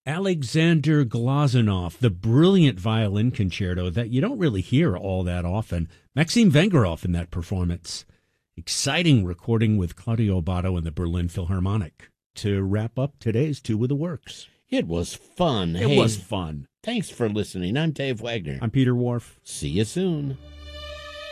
Alexander Glazunov, the brilliant violin concerto that you don't really hear all that often. Maxim Vengerov in that performance. Exciting recording with Claudio Abbado and the Berlin Philharmonic. To wrap up today's Two of the Works. It was fun. It was fun. Thanks for listening. I'm Dave Wagner. I'm Peter Wharf. See you soon.